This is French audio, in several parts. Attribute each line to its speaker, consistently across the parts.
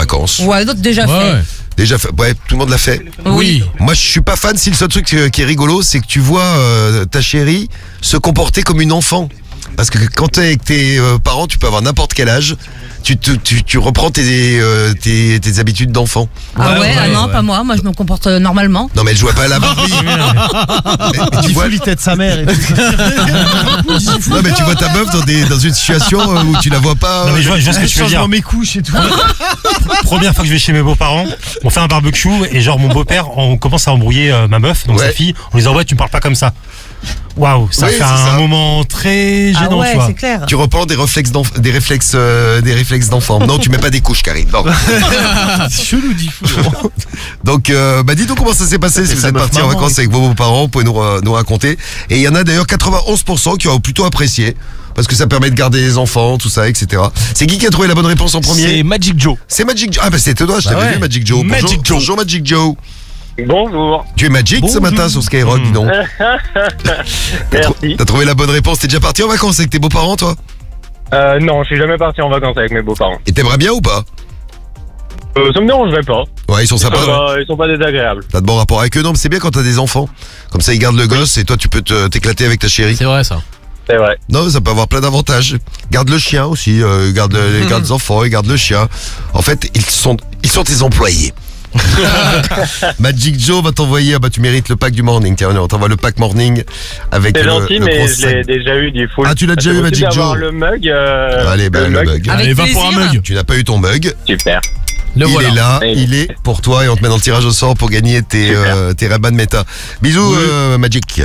Speaker 1: vacances.
Speaker 2: Ouais, d'autres déjà fait.
Speaker 3: Ouais.
Speaker 1: Déjà fait, ouais, tout le monde l'a fait.
Speaker 3: Oui.
Speaker 1: Moi, je suis pas fan. Si le seul truc qui est rigolo, c'est que tu vois ta chérie se comporter comme une enfant. Parce que quand t'es avec tes parents, tu peux avoir n'importe quel âge. Tu reprends tes habitudes d'enfant.
Speaker 2: Ah ouais, ah non,
Speaker 3: ouais.
Speaker 2: pas moi. Moi, je me comporte normalement.
Speaker 1: Non, mais elle jouait pas à la Barbie. mais tu vois,
Speaker 4: l'itête de sa mère et tout.
Speaker 1: non, mais tu vois ta meuf dans une situation où tu la vois pas.
Speaker 5: Non mais je vois ce que tu veux dire.
Speaker 4: mes couches et tout.
Speaker 5: Première fois que je vais chez mes beaux-parents, on fait un barbecue et genre mon beau-père, on commence à embrouiller ma meuf, donc
Speaker 1: Ouais.
Speaker 5: sa fille, en lui disant ouais tu me parles pas comme ça. Waouh, ça
Speaker 1: Oui,
Speaker 5: fait
Speaker 1: c'est
Speaker 5: un
Speaker 1: ça.
Speaker 5: moment très
Speaker 2: Ah
Speaker 5: gênant, tu
Speaker 2: ouais,
Speaker 5: vois.
Speaker 2: c'est clair.
Speaker 1: Tu reprends des réflexes d'enfant. Non, tu mets pas des couches, Karine. Non.
Speaker 4: C'est chelou, dit fou.
Speaker 1: Donc, dis donc comment ça s'est passé si vous
Speaker 4: sa
Speaker 1: êtes
Speaker 4: meuf
Speaker 1: parti en
Speaker 4: maman,
Speaker 1: vacances avec vos beaux-parents, vous pouvez nous raconter. Et il y en a d'ailleurs 91% qui ont plutôt apprécié. Parce que ça permet de garder les enfants, tout ça, etc. C'est qui a trouvé la bonne réponse en premier?
Speaker 4: C'est Magic Joe.
Speaker 1: C'est Magic Joe. Ah bah c'était toi, je t'avais
Speaker 3: ouais.
Speaker 1: vu Magic Joe.
Speaker 4: Magic
Speaker 1: Bonjour,
Speaker 4: Joe.
Speaker 1: bonjour Magic Joe.
Speaker 6: Bonjour.
Speaker 1: Tu es Magic ce matin sur Skyrock, dis donc.
Speaker 6: Merci.
Speaker 1: T'as trouvé la bonne réponse, t'es déjà parti en vacances avec tes beaux-parents, toi?
Speaker 6: Non, je suis jamais parti en vacances avec mes beaux-parents.
Speaker 1: Et t'aimerais bien ou pas?
Speaker 6: Ça me dérangerait pas.
Speaker 1: Ouais, ils sont sympas.
Speaker 6: Ils sont pas désagréables.
Speaker 1: T'as de bons rapports avec eux, non? Mais c'est bien quand t'as des enfants. Comme ça, ils gardent le gosse et toi, tu peux t'éclater avec ta chérie.
Speaker 3: C'est vrai ça.
Speaker 6: C'est vrai.
Speaker 1: Non, ça peut avoir plein d'avantages. Garde le chien aussi, garde les enfants et garde le chien. En fait, ils sont tes employés. Magic Joe va t'envoyer, tu mérites le pack du morning. Tiens, on t'envoie le pack morning avec
Speaker 6: C'est
Speaker 1: le
Speaker 6: gentil, mais
Speaker 1: gros
Speaker 6: je l'ai
Speaker 1: sac.
Speaker 6: déjà eu du full.
Speaker 1: Ah, tu l'as déjà eu, Magic
Speaker 6: d'avoir
Speaker 1: Joe.
Speaker 6: le mug.
Speaker 1: Allez, le mug.
Speaker 2: Avec
Speaker 3: Allez, va pour un
Speaker 2: plaisir.
Speaker 3: mug.
Speaker 1: Tu n'as pas eu ton mug.
Speaker 6: Super.
Speaker 3: Le
Speaker 1: Il
Speaker 3: voilà.
Speaker 1: est là,
Speaker 6: Oui.
Speaker 1: il est pour toi et on te met dans le tirage au sort pour gagner tes Ray-Ban Meta. Bisous, Magic.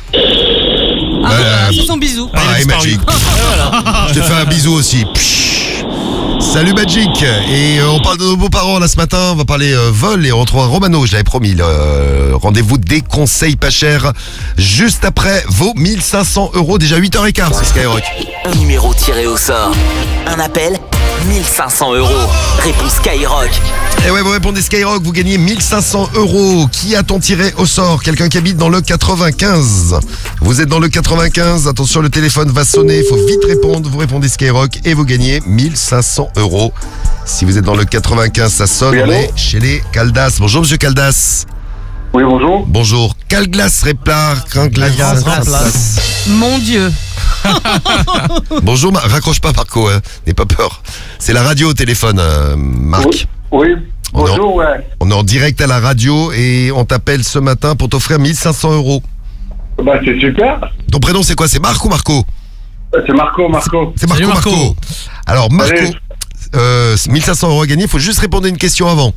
Speaker 2: C'est son bisou.
Speaker 5: Ah, il a
Speaker 1: Pareil,
Speaker 5: disparu.
Speaker 1: Magic. Je te fais un bisou aussi. Salut Magic. Et on parle de nos beaux-parents là ce matin. On va parler vol et on retrouvera Romano. Je l'avais promis. Rendez-vous des conseils pas chers juste après vos 1500 €. Déjà 8h15 sur Skyrock.
Speaker 7: Un numéro tiré au sort. Un appel, 1500 €. Réponse Skyrock.
Speaker 1: Et ouais, vous répondez Skyrock, vous gagnez 1500 €. Qui a-t-on tiré au sort? Quelqu'un qui habite dans le 95. Vous êtes dans le 95, attention, le téléphone va sonner, il faut vite répondre. Vous répondez Skyrock et vous gagnez 1500 €. Si vous êtes dans le 95, ça sonne,
Speaker 6: Oui,
Speaker 1: on
Speaker 6: allô
Speaker 1: est chez les Caldas. Bonjour monsieur Caldas.
Speaker 6: Oui, bonjour.
Speaker 1: Bonjour. Calglass répare, Calglass remplace.
Speaker 2: Mon Dieu.
Speaker 1: Bonjour, raccroche pas Marco, n'aie pas peur. C'est la radio au téléphone, Marc.
Speaker 6: Oui.
Speaker 1: On est en-
Speaker 6: Bonjour, ouais.
Speaker 1: On est en direct à la radio et on t'appelle ce matin pour t'offrir 1500 €.
Speaker 6: Bah, c'est super.
Speaker 1: Ton prénom c'est quoi? C'est Marc ou Marco?
Speaker 6: C'est Marco.
Speaker 1: C'est Marco,
Speaker 3: Salut, Marco.
Speaker 1: Alors Marco,
Speaker 6: Allez.
Speaker 1: 1500 € à gagner, il faut juste répondre à une question avant.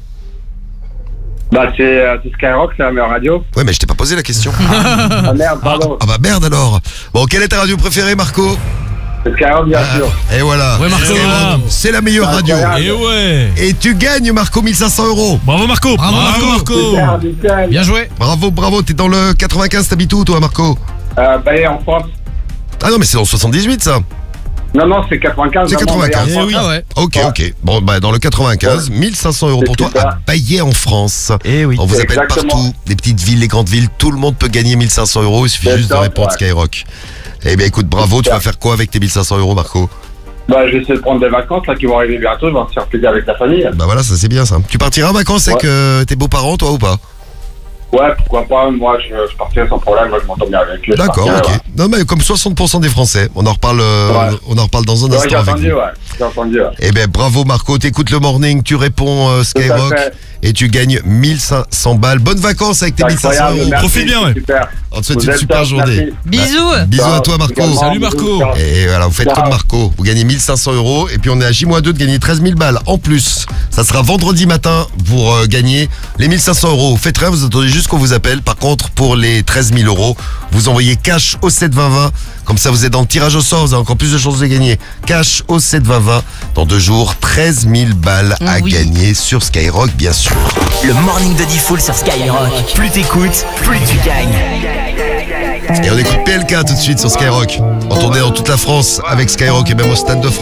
Speaker 6: Bah, c'est Skyrock, c'est la meilleure radio.
Speaker 1: Ouais, mais je t'ai pas posé la question.
Speaker 6: Ah merde, pardon.
Speaker 1: Ah bah merde alors. Bon, quelle est ta radio préférée, Marco?
Speaker 6: C'est Skyrock, bien sûr.
Speaker 1: Et voilà.
Speaker 3: Ouais, Marco.
Speaker 1: Skyrock, c'est la meilleure radio.
Speaker 6: Incroyable.
Speaker 3: Et ouais.
Speaker 1: Et tu gagnes, Marco, 1500 €.
Speaker 5: Bravo Marco.
Speaker 3: Bravo Marco.
Speaker 6: Super, nickel.
Speaker 3: Bien joué.
Speaker 1: Bravo, t'es dans le 95, t'habites où toi, Marco?
Speaker 6: Bah, en France.
Speaker 1: Ah non, mais c'est dans le 78 ça.
Speaker 6: Non, c'est 95.
Speaker 1: C'est
Speaker 6: vraiment,
Speaker 1: 95.
Speaker 6: mais en France.
Speaker 3: Ah ouais.
Speaker 1: Ok. Bon, dans le 95, 1500 € pour toi
Speaker 6: super.
Speaker 1: à Baillet en France.
Speaker 4: Eh oui.
Speaker 1: On vous appelle
Speaker 6: Exactement.
Speaker 1: partout, les petites villes, les grandes villes, tout le monde peut gagner 1500 €, il suffit
Speaker 6: C'est
Speaker 1: juste de
Speaker 6: top,
Speaker 1: répondre
Speaker 6: ouais.
Speaker 1: Skyrock. Eh bien écoute, bravo, tu
Speaker 6: Super.
Speaker 1: vas faire quoi avec tes 1500 €, Marco?
Speaker 6: Bah, je vais essayer de prendre des vacances là qui vont arriver bientôt. Je vais se faire plaisir avec la famille.
Speaker 1: Bah voilà, ça c'est bien ça. Tu partiras en vacances avec tes beaux-parents, toi ou pas?
Speaker 6: Ouais, pourquoi pas. Moi, je partirai sans problème. Moi, je m'entends bien avec eux. Je
Speaker 1: D'accord,
Speaker 6: partirai,
Speaker 1: ok.
Speaker 6: ouais.
Speaker 1: Non mais comme 60% des Français, on en reparle, dans un
Speaker 6: Ouais, j'ai
Speaker 1: instant avec
Speaker 6: entendu,
Speaker 1: vous.
Speaker 6: ouais. J'ai entendu, ouais.
Speaker 1: Eh ben bravo Marco, t'écoutes le morning, tu réponds Skyrock
Speaker 6: fait.
Speaker 1: et tu gagnes 1500 balles. Bonnes vacances avec tes 1500
Speaker 6: Incroyable,
Speaker 1: €.
Speaker 6: merci,
Speaker 5: Profite bien, ouais.
Speaker 6: Super.
Speaker 1: On te souhaite
Speaker 6: Vous
Speaker 1: une
Speaker 6: êtes
Speaker 1: super
Speaker 6: top,
Speaker 1: journée.
Speaker 6: merci.
Speaker 2: Bisous.
Speaker 1: Bisous à toi Marco.
Speaker 6: Également,
Speaker 3: Salut, Marco.
Speaker 6: bisous, ciao.
Speaker 1: Et voilà, vous faites
Speaker 6: Ciao.
Speaker 1: comme Marco, vous gagnez 1500 € et puis on est à J-2 de gagner 13 000 balles. En plus, ça sera vendredi matin pour gagner les 1500 €. Vous faites rien, vous attendez juste qu'on vous appelle. Par contre, pour les 13 000 €, vous envoyez cash au 72020. Comme ça, vous êtes dans le tirage au sort, vous avez encore plus de chances de gagner. Cash au 72020. Dans 2 jours, 13 000 balles à
Speaker 2: Oui.
Speaker 1: gagner sur Skyrock, bien sûr.
Speaker 7: Le morning de Diffoul sur Skyrock. Plus t'écoutes, plus tu gagnes.
Speaker 1: Et on écoute PLK tout de suite sur Skyrock. En tournée dans toute la France avec Skyrock et même au Stade de France.